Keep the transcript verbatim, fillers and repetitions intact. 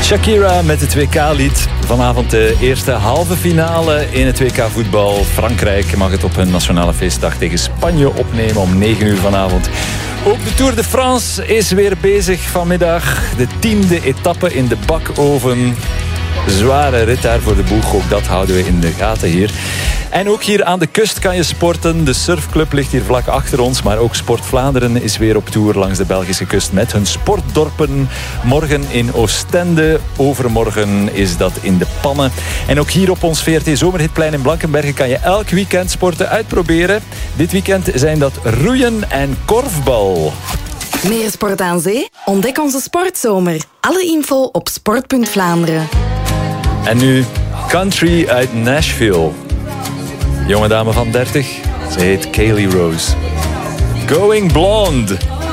Shakira met het W K-lied. Vanavond de eerste halve finale in het W K-voetbal. Frankrijk mag het op hun nationale feestdag tegen Spanje opnemen om negen uur vanavond. Ook de Tour de France is weer bezig vanmiddag. De tiende etappe in de bakoven. Zware rit daar voor de boeg, ook dat houden we in de gaten hier. En ook hier aan de kust kan je sporten. De surfclub ligt hier vlak achter ons, maar ook Sport Vlaanderen is weer op tour langs de Belgische kust met hun sportdorpen. Morgen in Oostende, overmorgen is dat in de Pannen. En ook hier op ons V R T Zomerhitplein in Blankenberge kan je elk weekend sporten uitproberen. Dit weekend zijn dat roeien en korfbal. Meer sport aan zee? Ontdek onze sportzomer. Alle info op sport punt Vlaanderen. En nu country uit Nashville. Jonge dame van dertig. Ze heet Kaylee Rose. Going Blonde.